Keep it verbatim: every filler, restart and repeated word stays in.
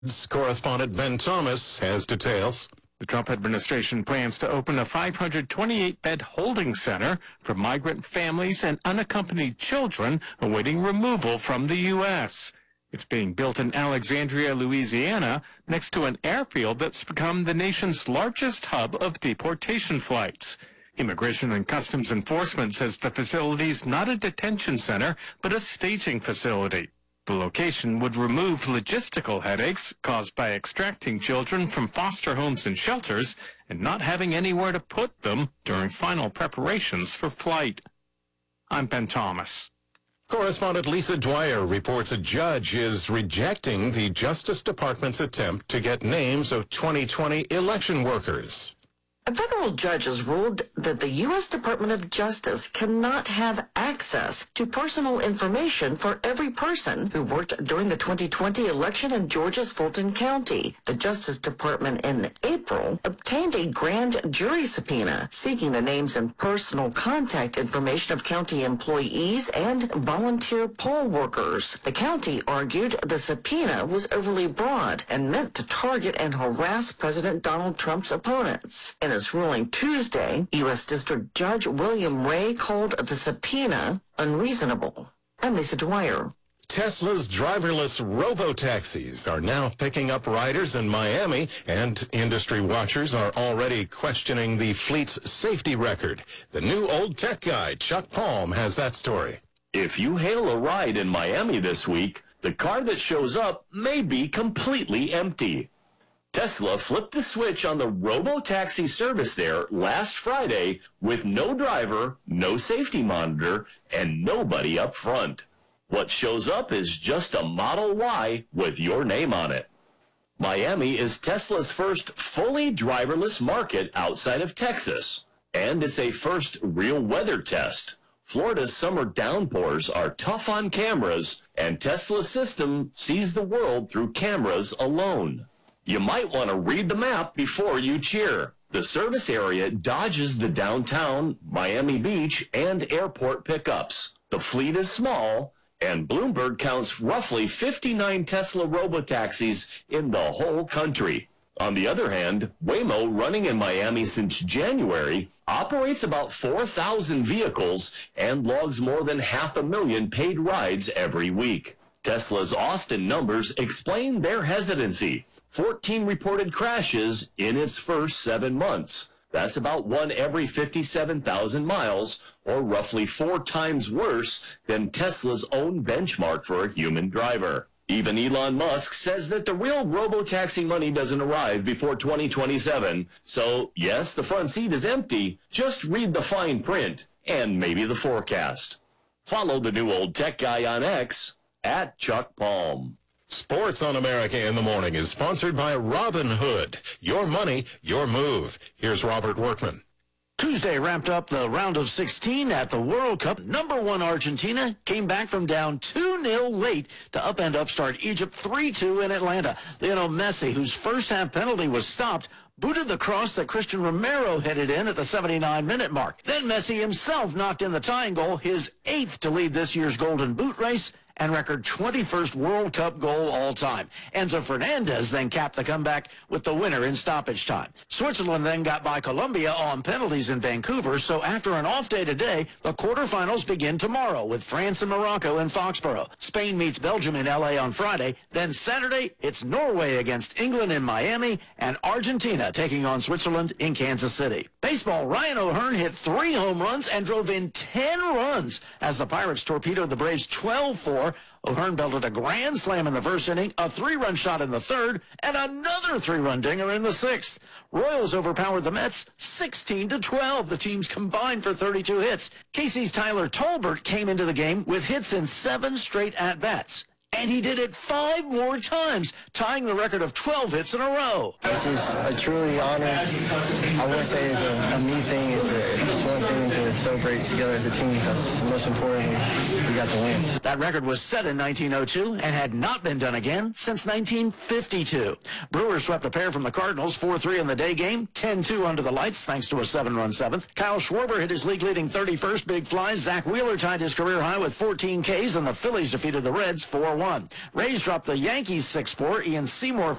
Correspondent Ben Thomas has details. The Trump administration plans to open a five hundred twenty-eight bed holding center for migrant families and unaccompanied children awaiting removal from the U S It's being built in Alexandria, Louisiana, next to an airfield that's become the nation's largest hub of deportation flights. Immigration and Customs Enforcement says the facility's not a detention center, but a staging facility. The location would remove logistical headaches caused by extracting children from foster homes and shelters and not having anywhere to put them during final preparations for flight. I'm Ben Thomas. Correspondent Lisa Dwyer reports a judge is rejecting the Justice Department's attempt to get names of twenty twenty election workers. A federal judge has ruled that the U S Department of Justice cannot have access to personal information for every person who worked during the twenty twenty election in Georgia's Fulton County. The Justice Department in April obtained a grand jury subpoena seeking the names and personal contact information of county employees and volunteer poll workers. The county argued the subpoena was overly broad and meant to target and harass President Donald Trump's opponents. In his ruling Tuesday, U S District Judge William Ray called the subpoena unreasonable. I'm Lisa Dwyer. Tesla's driverless robo-taxis are now picking up riders in Miami, and industry watchers are already questioning the fleet's safety record. The new old tech guy, Chuck Palm, has that story. If you hail a ride in Miami this week, the car that shows up may be completely empty. Tesla flipped the switch on the robo-taxi service there last Friday with no driver, no safety monitor, and nobody up front. What shows up is just a Model Y with your name on it. Miami is Tesla's first fully driverless market outside of Texas, and it's a first real weather test. Florida's summer downpours are tough on cameras, and Tesla's system sees the world through cameras alone. You might want to read the map before you cheer. The service area dodges the downtown, Miami Beach, and airport pickups. The fleet is small, and Bloomberg counts roughly fifty-nine Tesla robotaxis in the whole country. On the other hand, Waymo, running in Miami since January, operates about four thousand vehicles and logs more than half a million paid rides every week. Tesla's Austin numbers explain their hesitancy. fourteen reported crashes in its first seven months. That's about one every fifty-seven thousand miles, or roughly four times worse than Tesla's own benchmark for a human driver. Even Elon Musk says that the real robo-taxi money doesn't arrive before twenty twenty-seven. So, yes, the front seat is empty. Just read the fine print and maybe the forecast. Follow the new old tech guy on X at Chuck Palm. Sports on America in the Morning is sponsored by Robinhood. Your money, your move. Here's Robert Workman. Tuesday wrapped up the round of sixteen at the World Cup. Number one Argentina came back from down two nil late to upend upstart Egypt three two in Atlanta. Lionel Messi, whose first half penalty was stopped, booted the cross that Christian Romero headed in at the seventy-nine minute mark. Then Messi himself knocked in the tying goal, his eighth to lead this year's Golden Boot race, and record twenty-first World Cup goal all time. Enzo Fernandez then capped the comeback with the winner in stoppage time. Switzerland then got by Colombia on penalties in Vancouver, so after an off day today, the quarterfinals begin tomorrow with France and Morocco in Foxborough. Spain meets Belgium in L A on Friday. Then Saturday, it's Norway against England in Miami and Argentina taking on Switzerland in Kansas City. Baseball, Ryan O'Hearn hit three home runs and drove in ten runs as the Pirates torpedoed the Braves twelve four. O'Hearn belted a grand slam in the first inning, a three-run shot in the third, and another three-run dinger in the sixth. Royals overpowered the Mets sixteen to twelve. The teams combined for thirty-two hits. K C's Tyler Tolbert came into the game with hits in seven straight at-bats. And he did it five more times, tying the record of twelve hits in a row. This is a truly honor. I wouldn't say it's a, a me thing. It's, a, it's one thing to celebrate together as a team because most importantly, we got the win. That record was set in nineteen oh two and had not been done again since nineteen fifty-two. Brewers swept a pair from the Cardinals, four three in the day game, ten two under the lights thanks to a seven-run seventh. Kyle Schwarber hit his league-leading thirty-first big fly. Zach Wheeler tied his career high with fourteen Ks, and the Phillies defeated the Reds four one. Rays dropped the Yankees six four. Ian Seymour